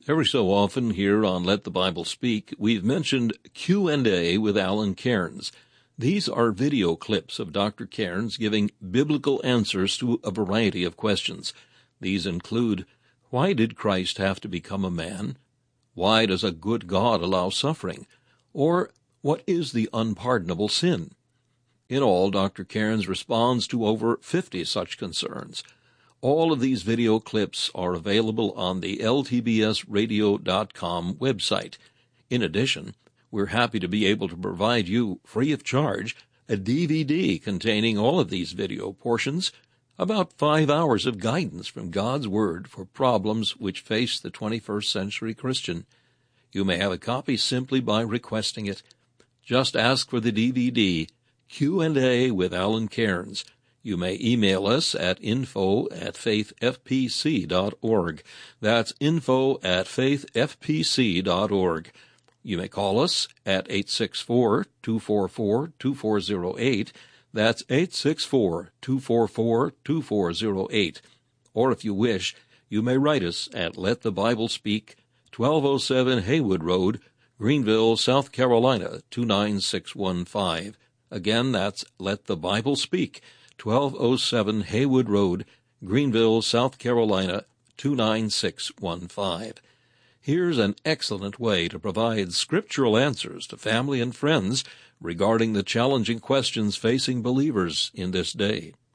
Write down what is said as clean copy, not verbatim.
Every so often here on Let the Bible Speak, we've mentioned Q&A with Alan Cairns. These are video clips of Dr. Cairns giving biblical answers to a variety of questions. These include, why did Christ have to become a man? Why does a good God allow suffering? Or, what is the unpardonable sin? In all, Dr. Cairns responds to over 50 such concerns. All of these video clips are available on the ltbsradio.com website. In addition, we're happy to be able to provide you, free of charge, a DVD containing all of these video portions, about 5 hours of guidance from God's Word for problems which face the 21st century Christian. You may have a copy simply by requesting it. Just ask for the DVD, Q&A with Alan Cairns. You may email us at info@faithfpc.org. That's info@faithfpc.org. You may call us at 864-244-2408. That's 864-244-2408. Or if you wish, you may write us at Let the Bible Speak, 1207 Haywood Road, Greenville, South Carolina, 29615. Again, that's Let the Bible Speak, 1207 Haywood Road, Greenville, South Carolina, 29615. Here's an excellent way to provide scriptural answers to family and friends regarding the challenging questions facing believers in this day.